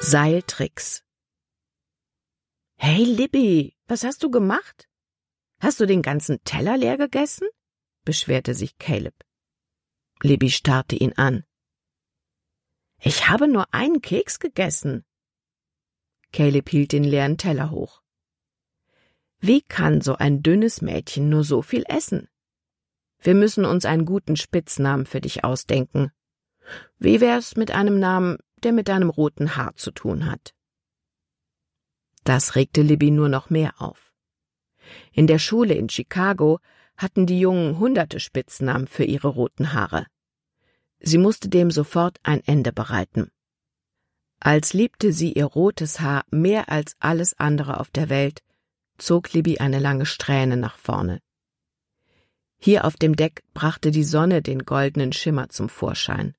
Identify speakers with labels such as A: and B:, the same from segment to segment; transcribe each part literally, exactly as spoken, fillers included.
A: Seiltricks. »Hey, Libby, was hast du gemacht? Hast du den ganzen Teller leer gegessen?« beschwerte sich Caleb. Libby starrte ihn an. »Ich habe nur einen Keks gegessen.« Caleb hielt den leeren Teller hoch. »Wie kann so ein dünnes Mädchen nur so viel essen? Wir müssen uns einen guten Spitznamen für dich ausdenken. Wie wär's mit einem Namen, der mit deinem roten Haar zu tun hat?« Das regte Libby nur noch mehr auf. In der Schule in Chicago hatten die Jungen hunderte Spitznamen für ihre roten Haare. Sie musste dem sofort ein Ende bereiten. Als liebte sie ihr rotes Haar mehr als alles andere auf der Welt, zog Libby eine lange Strähne nach vorne. Hier auf dem Deck brachte die Sonne den goldenen Schimmer zum Vorschein.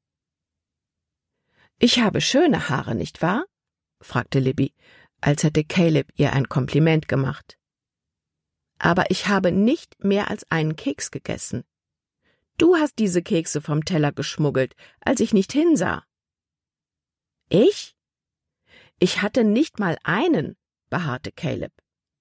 A: »Ich habe schöne Haare, nicht wahr?« fragte Libby, als hätte Caleb ihr ein Kompliment gemacht. »Aber ich habe nicht mehr als einen Keks gegessen. Du hast diese Kekse vom Teller geschmuggelt, als ich nicht hinsah.« »Ich? Ich hatte nicht mal einen«, beharrte Caleb.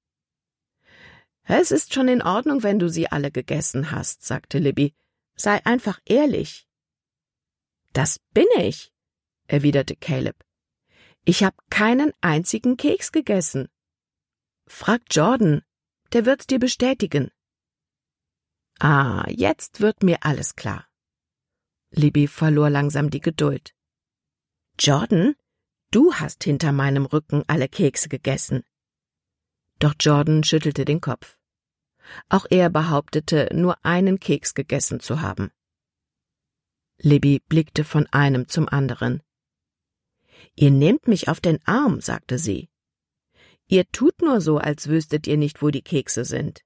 A: »Es ist schon in Ordnung, wenn du sie alle gegessen hast«, sagte Libby. »Sei einfach ehrlich.« »Das bin ich«, erwiderte Caleb. »Ich habe keinen einzigen Keks gegessen. Frag Jordan, der wird's dir bestätigen.« »Ah, jetzt wird mir alles klar.« Libby verlor langsam die Geduld. »Jordan, du hast hinter meinem Rücken alle Kekse gegessen.« Doch Jordan schüttelte den Kopf. Auch er behauptete, nur einen Keks gegessen zu haben. Libby blickte von einem zum anderen. »Ihr nehmt mich auf den Arm«, sagte sie. »Ihr tut nur so, als wüsstet ihr nicht, wo die Kekse sind.«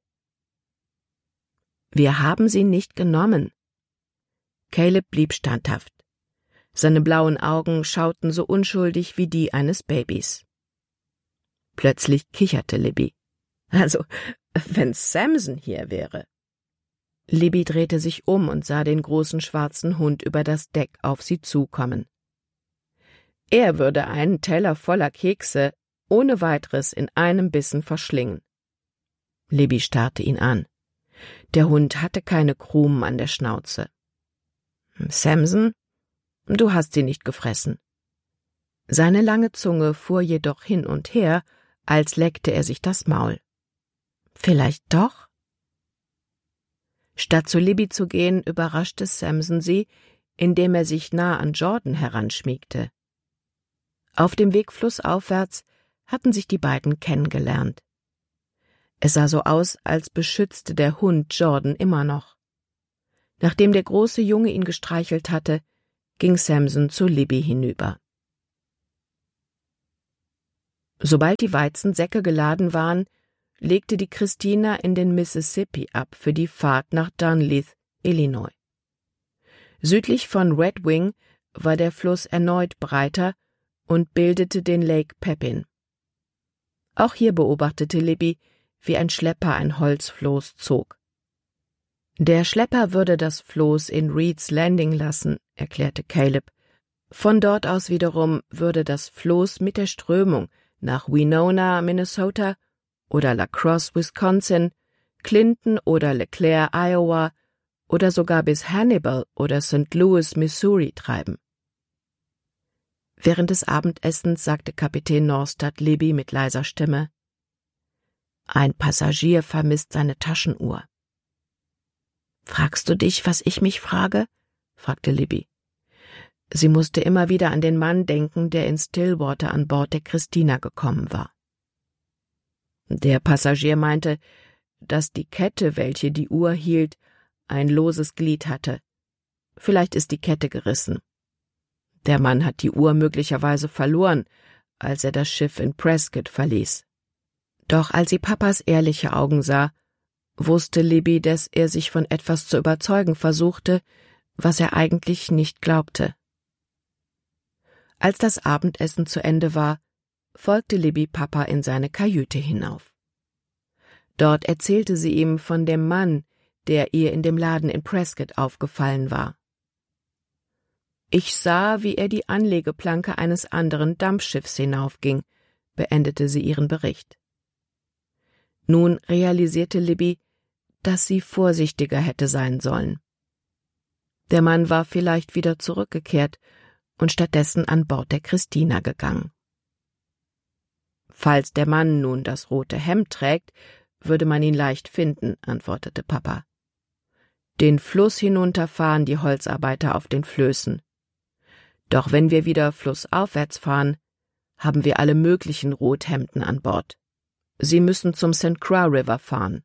A: »Wir haben sie nicht genommen.« Caleb blieb standhaft. Seine blauen Augen schauten so unschuldig wie die eines Babys. Plötzlich kicherte Libby. »Also, wenn Samson hier wäre.« Libby drehte sich um und sah den großen schwarzen Hund über das Deck auf sie zukommen. Er würde einen Teller voller Kekse ohne weiteres in einem Bissen verschlingen. Libby starrte ihn an. Der Hund hatte keine Krumen an der Schnauze. »Samson, du hast sie nicht gefressen.« Seine lange Zunge fuhr jedoch hin und her, als leckte er sich das Maul. »Vielleicht doch?« Statt zu Libby zu gehen, überraschte Samson sie, indem er sich nah an Jordan heranschmiegte. Auf dem Weg flussaufwärts hatten sich die beiden kennengelernt. Es sah so aus, als beschützte der Hund Jordan immer noch. Nachdem der große Junge ihn gestreichelt hatte, ging Samson zu Libby hinüber. Sobald die Weizensäcke geladen waren, legte die Christina in den Mississippi ab für die Fahrt nach Dunleith, Illinois. Südlich von Red Wing war der Fluss erneut breiter und bildete den Lake Pepin. Auch hier beobachtete Libby, wie ein Schlepper ein Holzfloß zog. »Der Schlepper würde das Floß in Reeds Landing lassen«, erklärte Caleb. »Von dort aus wiederum würde das Floß mit der Strömung nach Winona, Minnesota oder La Crosse, Wisconsin, Clinton oder LeClaire, Iowa oder sogar bis Hannibal oder Saint Louis, Missouri treiben.« Während des Abendessens sagte Kapitän Norstad Libby mit leiser Stimme: »Ein Passagier vermisst seine Taschenuhr.« »Fragst du dich, was ich mich frage?« fragte Libby. Sie musste immer wieder an den Mann denken, der in Stillwater an Bord der Christina gekommen war. Der Passagier meinte, dass die Kette, welche die Uhr hielt, ein loses Glied hatte. Vielleicht ist die Kette gerissen. Der Mann hat die Uhr möglicherweise verloren, als er das Schiff in Prescott verließ. Doch als sie Papas ehrliche Augen sah, wusste Libby, dass er sich von etwas zu überzeugen versuchte, was er eigentlich nicht glaubte. Als das Abendessen zu Ende war, folgte Libby Papa in seine Kajüte hinauf. Dort erzählte sie ihm von dem Mann, der ihr in dem Laden in Prescott aufgefallen war. Ich sah, wie er die Anlegeplanke eines anderen Dampfschiffs hinaufging, beendete sie ihren Bericht. Nun realisierte Libby, dass sie vorsichtiger hätte sein sollen. Der Mann war vielleicht wieder zurückgekehrt und stattdessen an Bord der Christina gegangen. »Falls der Mann nun das rote Hemd trägt, würde man ihn leicht finden«, antwortete Papa. »Den Fluss hinunter fahren die Holzarbeiter auf den Flößen. Doch wenn wir wieder flussaufwärts fahren, haben wir alle möglichen Rothemden an Bord. Sie müssen zum Sankt Croix River fahren.«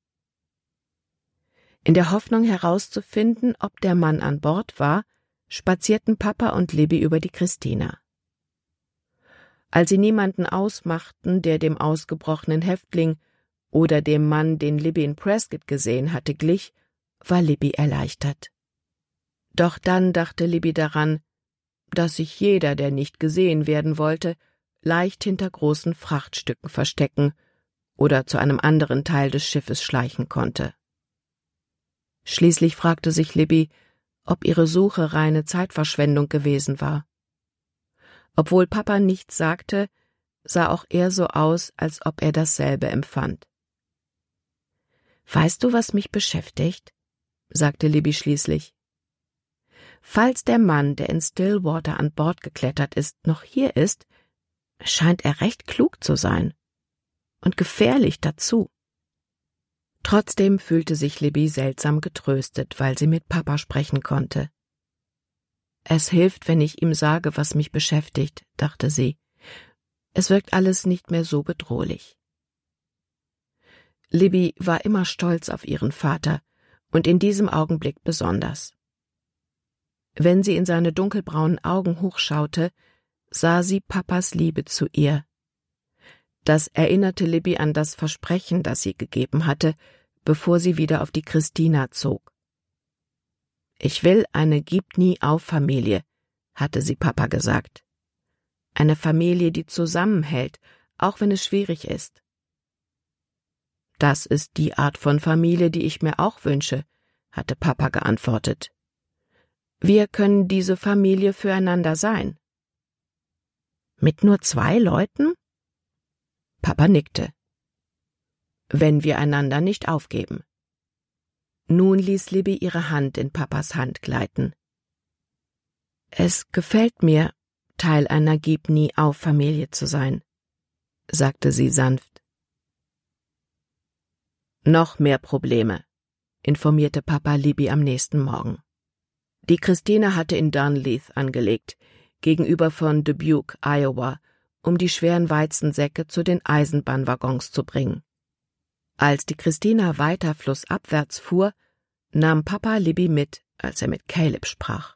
A: In der Hoffnung herauszufinden, ob der Mann an Bord war, spazierten Papa und Libby über die Christina. Als sie niemanden ausmachten, der dem ausgebrochenen Häftling oder dem Mann, den Libby in Prescott gesehen hatte, glich, war Libby erleichtert. Doch dann dachte Libby daran, dass sich jeder, der nicht gesehen werden wollte, leicht hinter großen Frachtstücken verstecken oder zu einem anderen Teil des Schiffes schleichen konnte. Schließlich fragte sich Libby, ob ihre Suche reine Zeitverschwendung gewesen war. Obwohl Papa nichts sagte, sah auch er so aus, als ob er dasselbe empfand. »Weißt du, was mich beschäftigt?« sagte Libby schließlich. »Falls der Mann, der in Stillwater an Bord geklettert ist, noch hier ist, scheint er recht klug zu sein. Und gefährlich dazu.« Trotzdem fühlte sich Libby seltsam getröstet, weil sie mit Papa sprechen konnte. »Es hilft, wenn ich ihm sage, was mich beschäftigt«, dachte sie. »Es wirkt alles nicht mehr so bedrohlich.« Libby war immer stolz auf ihren Vater und in diesem Augenblick besonders. Wenn sie in seine dunkelbraunen Augen hochschaute, sah sie Papas Liebe zu ihr. Das erinnerte Libby an das Versprechen, das sie gegeben hatte, bevor sie wieder auf die Christina zog. »Ich will eine Gib-nie-auf-Familie«, hatte sie Papa gesagt. »Eine Familie, die zusammenhält, auch wenn es schwierig ist.« »Das ist die Art von Familie, die ich mir auch wünsche«, hatte Papa geantwortet. »Wir können diese Familie füreinander sein.« »Mit nur zwei Leuten?« Papa nickte. »Wenn wir einander nicht aufgeben.« Nun ließ Libby ihre Hand in Papas Hand gleiten. »Es gefällt mir, Teil einer Gib-nie-auf-Familie zu sein«, sagte sie sanft. »Noch mehr Probleme«, informierte Papa Libby am nächsten Morgen. Die Christina hatte in Dunleith angelegt, gegenüber von Dubuque, Iowa, um die schweren Weizensäcke zu den Eisenbahnwaggons zu bringen. Als die Christina weiter flussabwärts fuhr, nahm Papa Libby mit, als er mit Caleb sprach.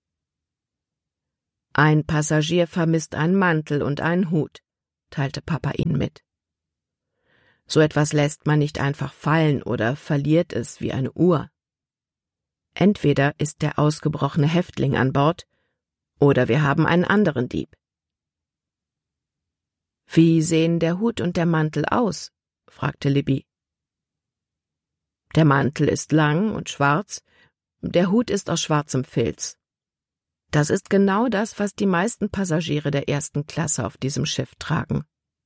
A: »Ein Passagier vermisst einen Mantel und einen Hut«, teilte Papa ihnen mit. »So etwas lässt man nicht einfach fallen oder verliert es wie eine Uhr. Entweder ist der ausgebrochene Häftling an Bord, oder wir haben einen anderen Dieb.« »Wie sehen der Hut und der Mantel aus?« fragte Libby. »Der Mantel ist lang und schwarz, der Hut ist aus schwarzem Filz. Das ist genau das, was die meisten Passagiere der ersten Klasse auf diesem Schiff tragen.«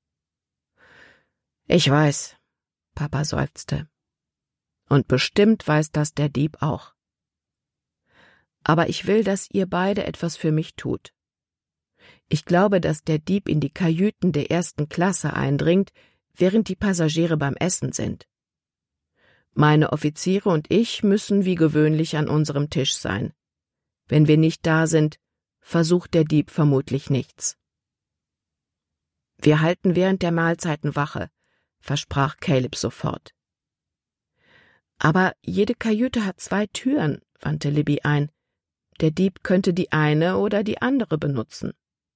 A: »Ich weiß«, Papa seufzte. »Und bestimmt weiß das der Dieb auch. Aber ich will, dass ihr beide etwas für mich tut. Ich glaube, dass der Dieb in die Kajüten der ersten Klasse eindringt, während die Passagiere beim Essen sind. Meine Offiziere und ich müssen wie gewöhnlich an unserem Tisch sein. Wenn wir nicht da sind, versucht der Dieb vermutlich nichts.« »Wir halten während der Mahlzeiten Wache«, versprach Caleb sofort. »Aber jede Kajüte hat zwei Türen«, wandte Libby ein. »Der Dieb könnte die eine oder die andere benutzen.«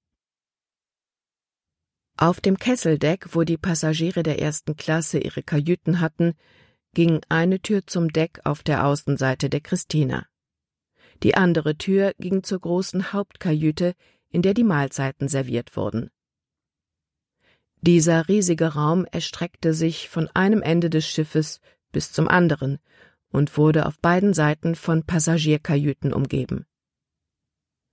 A: Auf dem Kesseldeck, wo die Passagiere der ersten Klasse ihre Kajüten hatten, ging eine Tür zum Deck auf der Außenseite der Christina. Die andere Tür ging zur großen Hauptkajüte, in der die Mahlzeiten serviert wurden. Dieser riesige Raum erstreckte sich von einem Ende des Schiffes bis zum anderen und wurde auf beiden Seiten von Passagierkajüten umgeben.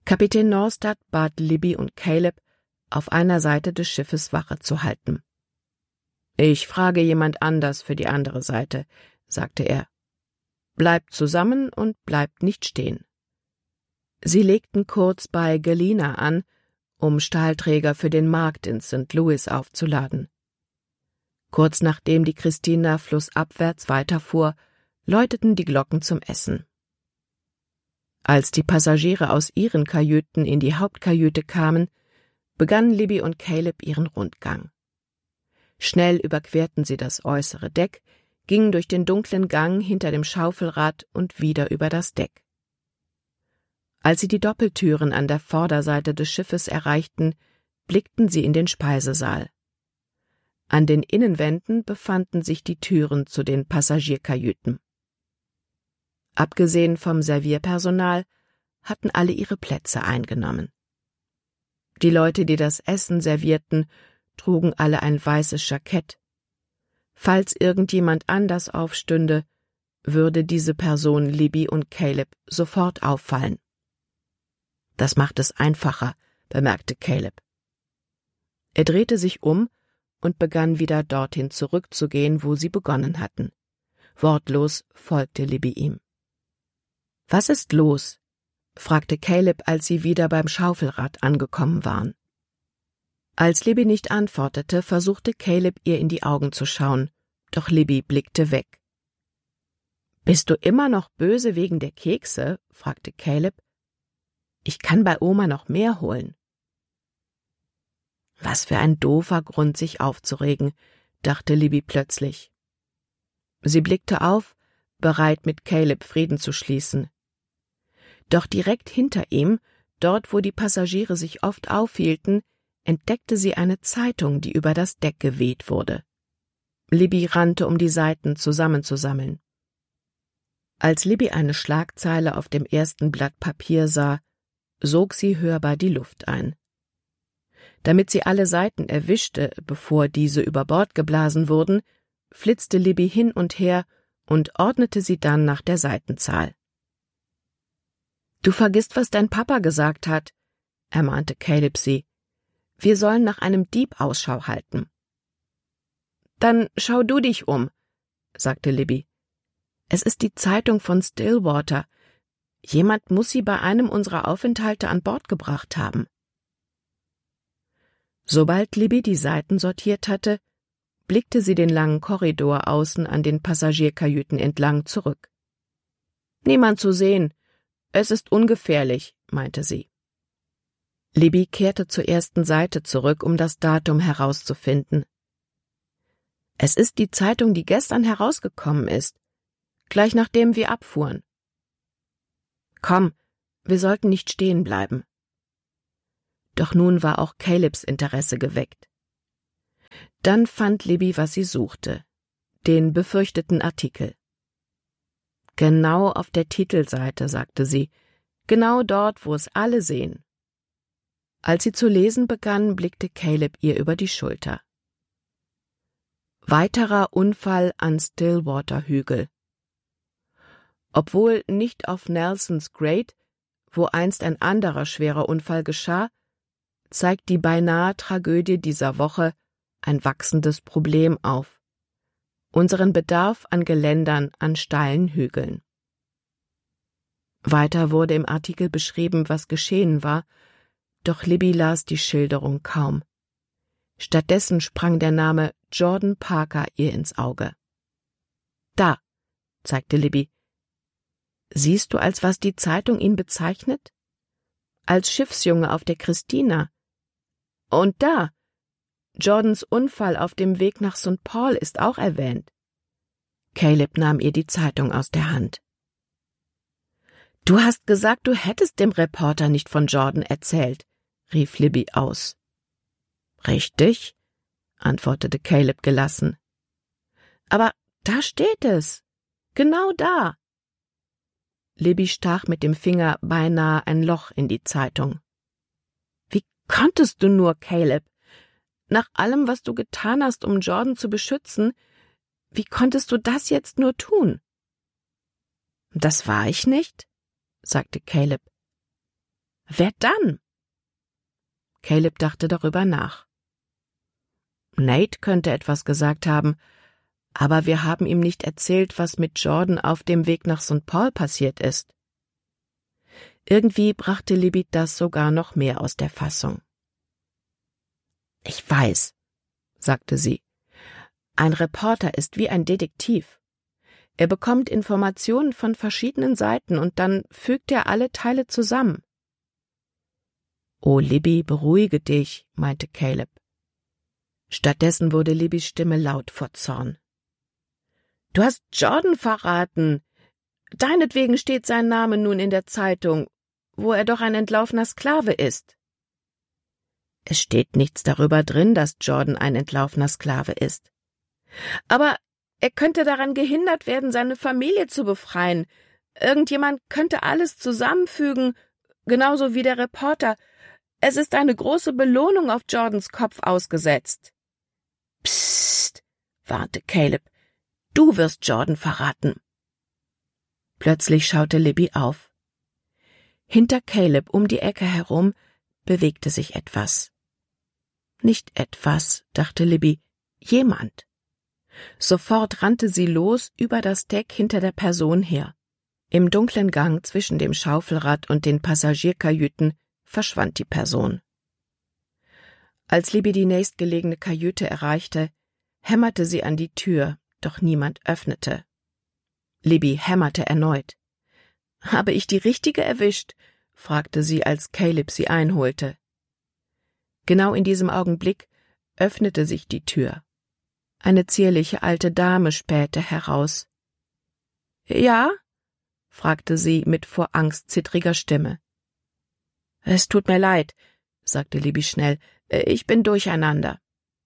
A: Kapitän Norstad bat Libby und Caleb, auf einer Seite des Schiffes Wache zu halten. »Ich frage jemand anders für die andere Seite«, sagte er. »Bleibt zusammen und bleibt nicht stehen.« Sie legten kurz bei Galena an, um Stahlträger für den Markt in Sankt Louis aufzuladen. Kurz nachdem die Christina flussabwärts weiterfuhr, läuteten die Glocken zum Essen. Als die Passagiere aus ihren Kajüten in die Hauptkajüte kamen, begannen Libby und Caleb ihren Rundgang. Schnell überquerten sie das äußere Deck, gingen durch den dunklen Gang hinter dem Schaufelrad und wieder über das Deck. Als sie die Doppeltüren an der Vorderseite des Schiffes erreichten, blickten sie in den Speisesaal. An den Innenwänden befanden sich die Türen zu den Passagierkajüten. Abgesehen vom Servierpersonal hatten alle ihre Plätze eingenommen. Die Leute, die das Essen servierten, trugen alle ein weißes Jackett. Falls irgendjemand anders aufstünde, würde diese Person Libby und Caleb sofort auffallen. »Das macht es einfacher«, bemerkte Caleb. Er drehte sich um und begann wieder dorthin zurückzugehen, wo sie begonnen hatten. Wortlos folgte Libby ihm. »Was ist los?« fragte Caleb, als sie wieder beim Schaufelrad angekommen waren. Als Libby nicht antwortete, versuchte Caleb, ihr in die Augen zu schauen, doch Libby blickte weg. »Bist du immer noch böse wegen der Kekse?« fragte Caleb. »Ich kann bei Oma noch mehr holen.« »Was für ein doofer Grund, sich aufzuregen«, dachte Libby plötzlich. Sie blickte auf, bereit, mit Caleb Frieden zu schließen. Doch direkt hinter ihm, dort wo die Passagiere sich oft aufhielten, entdeckte sie eine Zeitung, die über das Deck geweht wurde. Libby rannte, um die Seiten zusammenzusammeln. Als Libby eine Schlagzeile auf dem ersten Blatt Papier sah, sog sie hörbar die Luft ein. Damit sie alle Seiten erwischte, bevor diese über Bord geblasen wurden, flitzte Libby hin und her und ordnete sie dann nach der Seitenzahl. »Du vergisst, was dein Papa gesagt hat«, ermahnte Caleb sie. »Wir sollen nach einem Dieb Ausschau halten.« »Dann schau du dich um«, sagte Libby. »Es ist die Zeitung von Stillwater. Jemand muss sie bei einem unserer Aufenthalte an Bord gebracht haben.« Sobald Libby die Seiten sortiert hatte, blickte sie den langen Korridor außen an den Passagierkajüten entlang zurück. »Niemand zu sehen. Es ist ungefährlich«, meinte sie. Libby kehrte zur ersten Seite zurück, um das Datum herauszufinden. »Es ist die Zeitung, die gestern herausgekommen ist, gleich nachdem wir abfuhren.« »Komm, wir sollten nicht stehen bleiben.« Doch nun war auch Calebs Interesse geweckt. Dann fand Libby, was sie suchte, den befürchteten Artikel. »Genau auf der Titelseite«, sagte sie, »genau dort, wo es alle sehen.« Als sie zu lesen begann, blickte Caleb ihr über die Schulter. »Weiterer Unfall an Stillwater-Hügel. Obwohl nicht auf Nelson's Grade, wo einst ein anderer schwerer Unfall geschah, zeigt die beinahe Tragödie dieser Woche ein wachsendes Problem auf. Unseren Bedarf an Geländern an steilen Hügeln.« Weiter wurde im Artikel beschrieben, was geschehen war, doch Libby las die Schilderung kaum. Stattdessen sprang der Name Jordan Parker ihr ins Auge. »Da«, zeigte Libby. »Siehst du, als was die Zeitung ihn bezeichnet? Als Schiffsjunge auf der Christina. Und da, Jordans Unfall auf dem Weg nach Sankt Paul ist auch erwähnt.« Caleb nahm ihr die Zeitung aus der Hand. »Du hast gesagt, du hättest dem Reporter nicht von Jordan erzählt«, rief Libby aus. »Richtig«, antwortete Caleb gelassen. »Aber da steht es. Genau da.« Libby stach mit dem Finger beinahe ein Loch in die Zeitung. »Wie konntest du nur, Caleb? Nach allem, was du getan hast, um Jordan zu beschützen, wie konntest du das jetzt nur tun?« »Das war ich nicht«, sagte Caleb. Wer dann? Caleb dachte darüber nach. Nate könnte etwas gesagt haben, aber wir haben ihm nicht erzählt, was mit Jordan auf dem Weg nach Sankt Paul passiert ist. Irgendwie brachte Libby das sogar noch mehr aus der Fassung. »Ich weiß«, sagte sie. »Ein Reporter ist wie ein Detektiv. Er bekommt Informationen von verschiedenen Seiten und dann fügt er alle Teile zusammen.« »Oh, Libby, beruhige dich«, meinte Caleb. Stattdessen wurde Libbys Stimme laut vor Zorn. »Du hast Jordan verraten. Deinetwegen steht sein Name nun in der Zeitung, wo er doch ein entlaufener Sklave ist.« »Es steht nichts darüber drin, dass Jordan ein entlaufener Sklave ist.« »Aber er könnte daran gehindert werden, seine Familie zu befreien. Irgendjemand könnte alles zusammenfügen, genauso wie der Reporter. Es ist eine große Belohnung auf Jordans Kopf ausgesetzt.« »Psst«, warnte Caleb, »du wirst Jordan verraten.« Plötzlich schaute Libby auf. Hinter Caleb um die Ecke herum bewegte sich etwas. Nicht etwas, dachte Libby, jemand. Sofort rannte sie los über das Deck hinter der Person her. Im dunklen Gang zwischen dem Schaufelrad und den Passagierkajüten verschwand die Person. Als Libby die nächstgelegene Kajüte erreichte, hämmerte sie an die Tür, doch niemand öffnete. Libby hämmerte erneut. »Habe ich die richtige erwischt?« fragte sie, als Caleb sie einholte. Genau in diesem Augenblick öffnete sich die Tür. Eine zierliche alte Dame spähte heraus. »Ja?« fragte sie mit vor Angst zittriger Stimme. »Es tut mir leid«, sagte Libby schnell, »ich bin durcheinander.«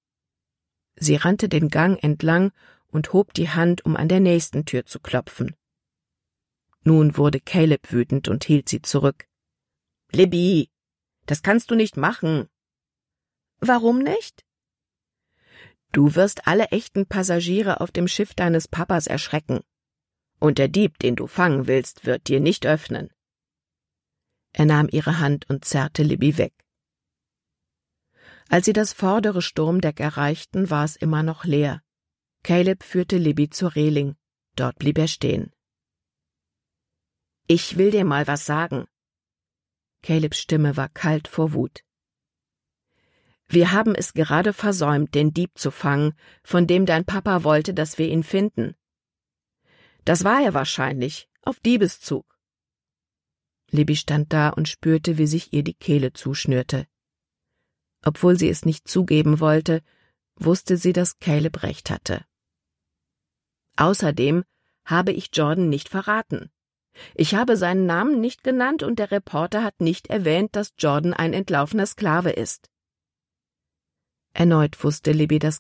A: Sie rannte den Gang entlang und hob die Hand, um an der nächsten Tür zu klopfen. Nun wurde Caleb wütend und hielt sie zurück. »Libby, das kannst du nicht machen.« »Warum nicht?« »Du wirst alle echten Passagiere auf dem Schiff deines Papas erschrecken. Und der Dieb, den du fangen willst, wird dir nicht öffnen.« Er nahm ihre Hand und zerrte Libby weg. Als sie das vordere Sturmdeck erreichten, war es immer noch leer. Caleb führte Libby zur Reling. Dort blieb er stehen. »Ich will dir mal was sagen.« Calebs Stimme war kalt vor Wut. »Wir haben es gerade versäumt, den Dieb zu fangen, von dem dein Papa wollte, dass wir ihn finden. Das war er wahrscheinlich, auf Diebeszug.« Libby stand da und spürte, wie sich ihr die Kehle zuschnürte. Obwohl sie es nicht zugeben wollte, wusste sie, dass Caleb recht hatte. »Außerdem habe ich Jordan nicht verraten. Ich habe seinen Namen nicht genannt und der Reporter hat nicht erwähnt, dass Jordan ein entlaufener Sklave ist.« Erneut wusste Libby, dass